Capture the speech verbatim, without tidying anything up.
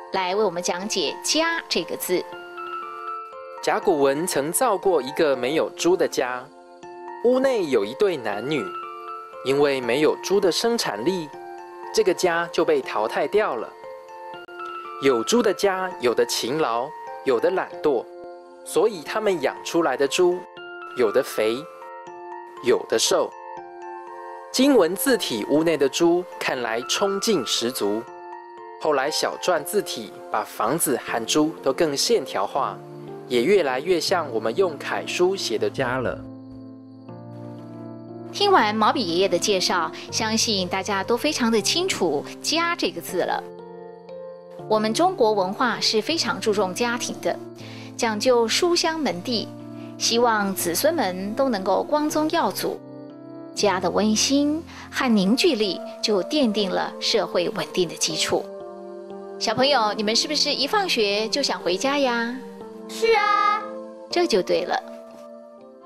来为我们讲解“家”这个字。 甲骨文曾造过一个没有猪的家，屋内有一对男女，因为没有猪的生产力，这个家就被淘汰掉了。有猪的家，有的勤劳，有的懒惰，所以他们养出来的猪，有的肥，有的瘦。金文字体屋内的猪看来冲劲十足，后来小篆字体把房子和猪都更线条化，也越来越像我们用楷书写的家了。 听完毛笔爷爷的介绍，相信大家都非常的清楚“家”这个字了。我们中国文化是非常注重家庭的，讲究书香门第，希望子孙们都能够光宗耀祖。家的温馨和凝聚力就奠定了社会稳定的基础。小朋友，你们是不是一放学就想回家呀？ 是啊， 这就对了。